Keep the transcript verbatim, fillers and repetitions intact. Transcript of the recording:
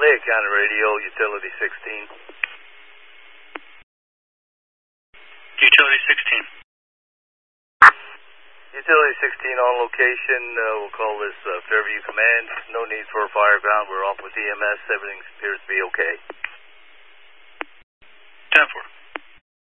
Fayette County Radio, Utility sixteen. Utility sixteen. Utility sixteen on location. Uh, we'll call this uh, Fairview Command. No need for a fire ground. We're off with E M S. Everything appears to be okay. ten four.